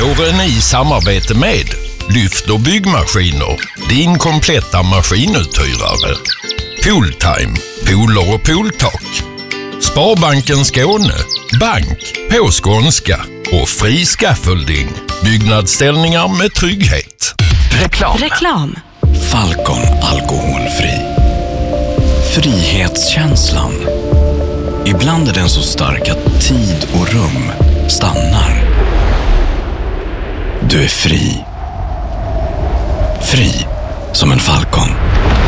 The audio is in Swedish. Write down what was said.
Våren i samarbete med Lyft och byggmaskiner, din kompletta maskinuthyrare. Pooltime, pooler och pooltak. Sparbanken Skåne, bank på skånska och Fri Scaffolding, byggnadsställningar med trygghet. Reklam. Falcon alkoholfri. Frihetskänslan. Ibland är den så stark att tid och rum stannar. Du är fri. Fri som en falcon.